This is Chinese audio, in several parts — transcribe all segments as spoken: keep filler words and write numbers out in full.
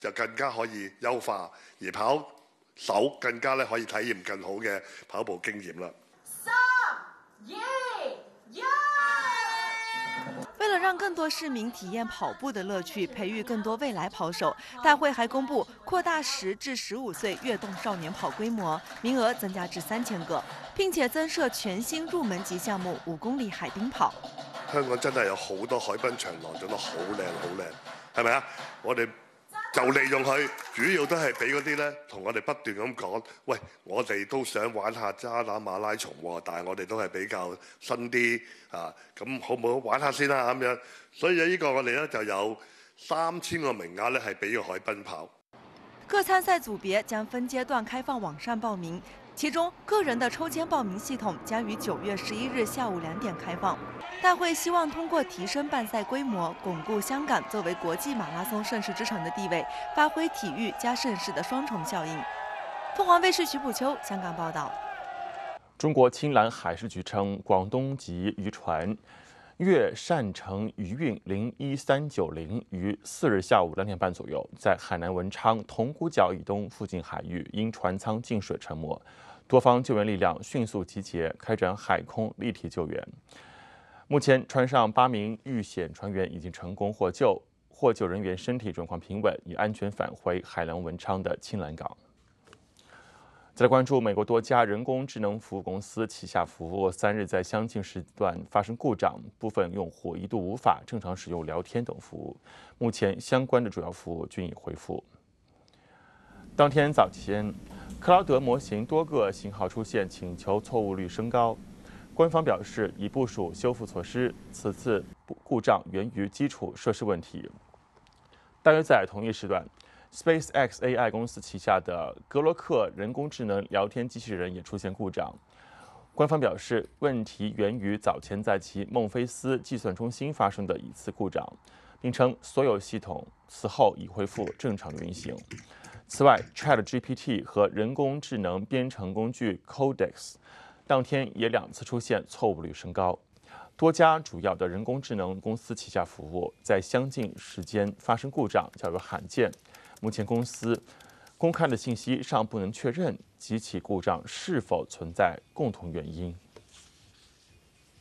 就更加可以優化，而跑手更加咧可以體驗更好嘅跑步經驗啦。 三、二、一。 为了让更多市民体验跑步的乐趣，培育更多未来跑手，大会还公布扩大十至十五岁跃动少年跑规模，名額增加至三千個，並且增設全新入門級項目五公里海濱跑。 香港真係有好多海濱長廊，做得好靚好靚，係咪啊？我哋就利用佢，主要都係俾嗰啲咧，同我哋不斷咁講，喂，我哋都想玩下渣打馬拉松喎，但係我哋都係比較新啲啊，咁好唔好玩下先啦咁樣。所以呢個我哋咧就有三千個名額咧係俾個海濱跑。 各參賽組別將分階段開放網上報名，其中個人的抽籤報名系統將於九月十一日下午兩點開放。大會希望通過提升辦賽規模，鞏固香港作為國際馬拉松盛事之城的地位，發揮體育加盛事的雙重效應。鳳凰衛視徐普秋香港報道。 中國青藍海事局稱，廣東籍漁船粵善成漁運零一三九零於四日下午兩點半左右，在海南文昌銅鼓角以東附近海域因船艙進水沉沒，多方救援力量迅速集結，開展海空立體救援。目前，船上八名遇險船員已經成功獲救，獲救人員身體狀況平穩，已安全返回海南文昌的青藍港。再來關注美國多家人工智能服務公司旗下服務三日在相近時段發生故障，部分用戶一度無法正常使用聊天等服務。目前相關的主要服務均已恢復。當天早前，克勞德模型多個型號出現請求錯誤率升高。官方表示已部署修復措施，此次故障源於基礎設施問題。大約在同一時段 ，SpaceX A I 公司旗下的格洛克人工智能聊天機器人也出現故障。官方表示，問題源於早前在其孟菲斯計算中心發生的一次故障，並稱所有系統此後已恢復正常的運行。此外 ，ChatGPT 和人工智能編程工具 Codex當天也兩次出現錯誤率升高，多家主要的人工智能公司旗下服務在相近時間發生故障較為罕見。目前公司公開的信息尚不能確認幾起故障是否存在共同原因。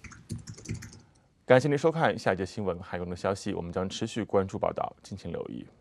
感謝您收看，下一節新聞還有更多消息，我們將持續關注報道，敬請留意。